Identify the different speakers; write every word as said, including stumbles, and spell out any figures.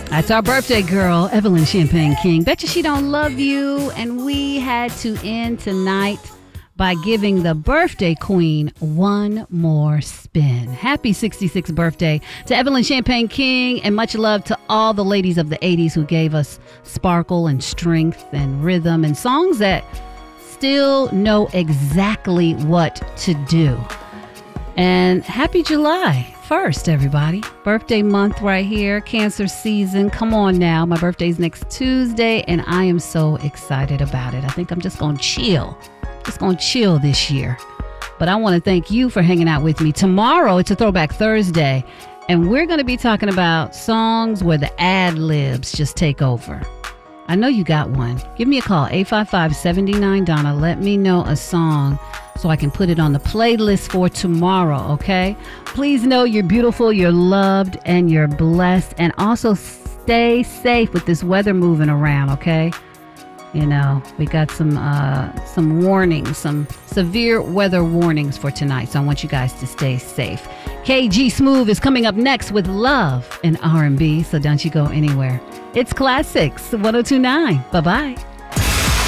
Speaker 1: That's our birthday girl, Evelyn Champagne King. Betcha she don't love you. And we had to end tonight by giving the birthday queen one more spin. Happy sixty-sixth birthday to Evelyn Champagne King, and much love to all the ladies of the eighties who gave us sparkle and strength and rhythm and songs that still know exactly what to do. And happy July first, everybody. Birthday month right here, Cancer season. Come on now. My birthday's next Tuesday, and I am so excited about it. I think I'm just going to chill. Just going to chill this year. But I want to thank you for hanging out with me. Tomorrow, it's a Throwback Thursday, and we're going to be talking about songs where the ad-libs just take over. I know you got one. Give me a call, eight five five, seven nine, Donna. Let me know a song so I can put it on the playlist for tomorrow, okay? Please know you're beautiful, you're loved, and you're blessed. And also stay safe with this weather moving around, okay? You know, we got some uh, some warnings, some severe weather warnings for tonight. So I want you guys to stay safe. K G Smooth is coming up next with Love and R and B, so don't you go anywhere. It's Classics one oh two point nine. Bye-bye.